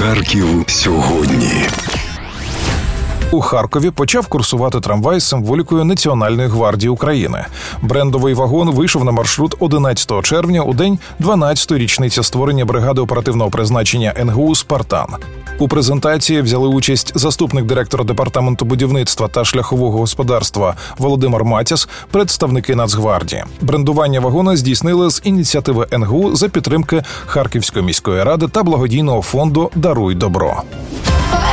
Харків сьогодні. У Харкові почав курсувати трамвай з символікою Національної гвардії України. Брендовий вагон вийшов на маршрут 11 червня у день 12-ї річниці створення бригади оперативного призначення НГУ «Спартан». У презентації взяли участь заступник директора департаменту будівництва та шляхового господарства Володимир Матіс, представники Нацгвардії. Брендування вагона здійснили з ініціативи НГУ за підтримки Харківської міської ради та благодійного фонду «Даруй добро».